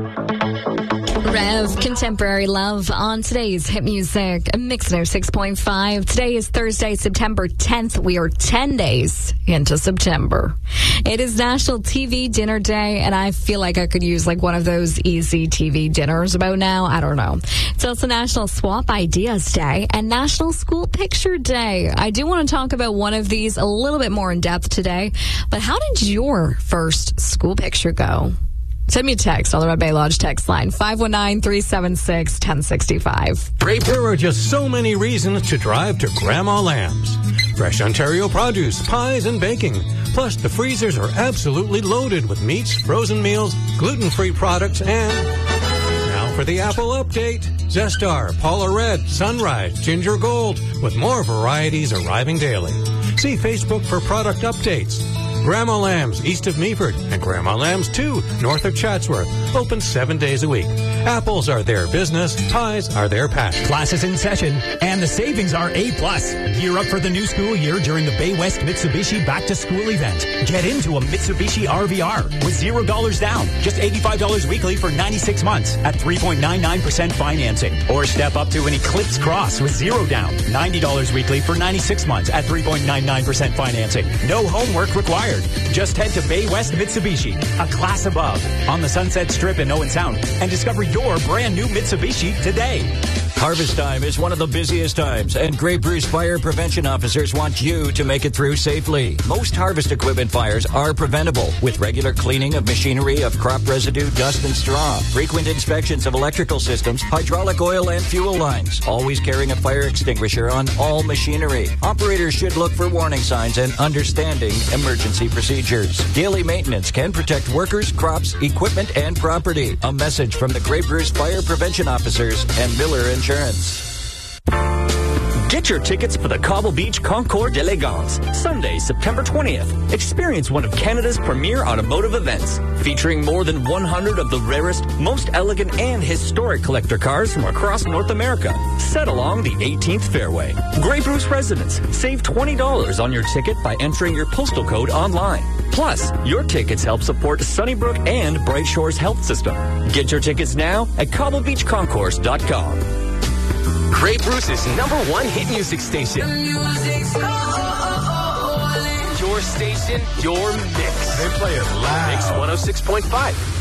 Rev, Contemporary Love on today's Hit Music, Mix 6.5. Today is Thursday, September 10th. We are 10 days into September. It is National TV Dinner Day, and I feel like I could use like one of those easy TV dinners about now. I don't know. It's also National Swap Ideas Day and National School Picture Day. I do want to talk about one of these a little bit more in depth today, but how did your first school picture go? Send me a text on the Red Bay Lodge text line, 519-376-1065. There are just so many reasons to drive to Grandma Lamb's. Fresh Ontario produce, pies, and baking. Plus, the freezers are absolutely loaded with meats, frozen meals, gluten-free products, and... Now for the Apple update. Zestar, Paula Red, Sunrise, Ginger Gold, with more varieties arriving daily. See Facebook for product updates. Grandma Lamb's east of Meaford and Grandma Lamb's 2 north of Chatsworth. Open 7 days a week. Apples are their business. Pies are their passion. Classes in session and the savings are A+. Gear up for the new school year during the Bay West Mitsubishi Back to School event. Get into a Mitsubishi RVR with $0 down. Just $85 weekly for 96 months at 3.99% financing. Or step up to an Eclipse Cross with $0 down. $90 weekly for 96 months at 3.99% financing. No homework required. Just head to Bay West Mitsubishi, a class above, on the Sunset Strip in Owen Sound, and discover your brand new Mitsubishi today. Harvest time is one of the busiest times, and Grey Bruce Fire Prevention Officers want you to make it through safely. Most harvest equipment fires are preventable with regular cleaning of machinery, of crop residue, dust, and straw, frequent inspections of electrical systems, hydraulic oil, and fuel lines, always carrying a fire extinguisher on all machinery. Operators should look for warning signs and understanding emergency procedures. Daily maintenance can protect workers, crops, equipment, and property. A message from the Grey Bruce Fire Prevention Officers and Miller Insurance. Get your tickets for the Cobble Beach Concours d'Elegance, Sunday, September 20th. Experience one of Canada's premier automotive events, featuring more than 100 of the rarest, most elegant, and historic collector cars from across North America, set along the 18th fairway. Grey Bruce residents save $20 on your ticket by entering your postal code online. Plus, your tickets help support Sunnybrook and Bright Shores Health System. Get your tickets now at CobbleBeachConcourse.com. Grey Bruce's #1 hit music station. Your station, your mix. They play it loud. Mix 106.5.